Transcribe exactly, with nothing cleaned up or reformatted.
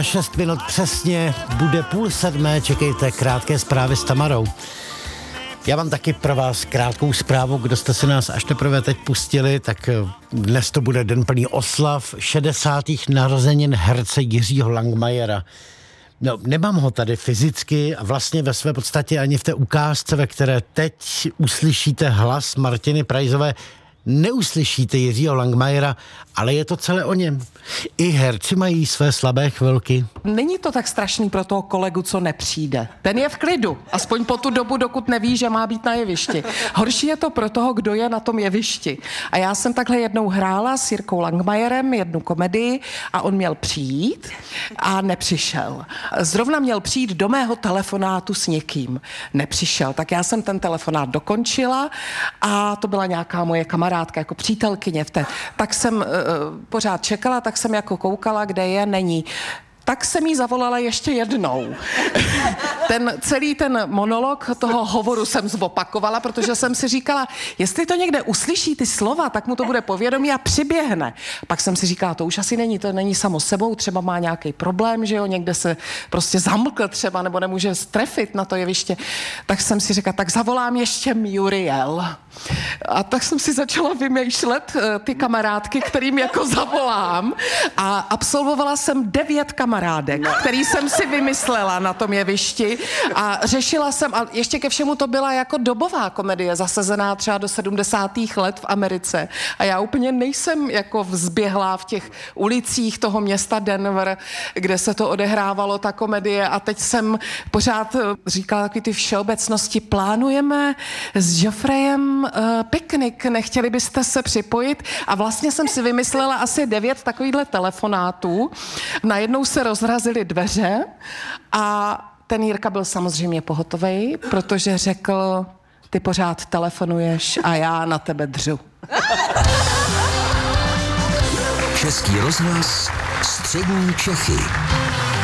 Šest minut přesně, bude půl sedmé, čekejte krátké zprávy s Tamarou. Já mám taky pro vás krátkou zprávu, kdo jste si nás až teprve teď pustili, tak dnes to bude den plný oslav šedesátých narozenin herce Jiřího Langmajera. No, nemám ho tady fyzicky a vlastně ve své podstatě ani v té ukázce, ve které teď uslyšíte hlas Martiny Prajzové, neuslyšíte Jiřího Langmajera, ale je to celé o něm. I herci mají své slabé chvilky. Není to tak strašný pro toho kolegu, co nepřijde. Ten je v klidu, aspoň po tu dobu, dokud neví, že má být na jevišti. Horší je to pro toho, kdo je na tom jevišti. A já jsem takhle jednou hrála s Jirkou Langmajerem jednu komedii a on měl přijít a nepřišel. Zrovna měl přijít do mého telefonátu s někým. Nepřišel, tak já jsem ten telefonát dokončila a to byla nějaká moje kamarádka, jako přítelkyně v té. Tak jsem uh, pořád čekala, tak jsem jako koukala, kde je, není. Tak jsem jí zavolala ještě jednou. Ten celý ten monolog toho hovoru jsem zopakovala, protože jsem si říkala, jestli to někde uslyší ty slova, tak mu to bude povědomí a přiběhne. Pak jsem si říkala, to už asi není, to není samo sebou, třeba má nějaký problém, že jo, někde se prostě zamlkl třeba, nebo nemůže strefit na to jeviště. Tak jsem si říkala, tak zavolám ještě Muriel. A tak jsem si začala vymýšlet uh, ty kamarádky, kterým jako zavolám a absolvovala jsem devět kamarádek, který jsem si vymyslela na tom jevišti a řešila jsem, a ještě ke všemu to byla jako dobová komedie, zasazená třeba do sedmdesátých let v Americe a já úplně nejsem jako vzběhlá v těch ulicích toho města Denver, kde se to odehrávalo, ta komedie, a teď jsem pořád říkala takový ty všeobecnosti, plánujeme s Joffreyem uh, piknik, nechtěli byste se připojit? A vlastně jsem si vymyslela asi devět takovýchhle telefonátů. Najednou se rozrazily dveře a ten Jirka byl samozřejmě pohotovej, protože řekl, ty pořád telefonuješ a já na tebe dřu. Český rozhlas, střední Čechy.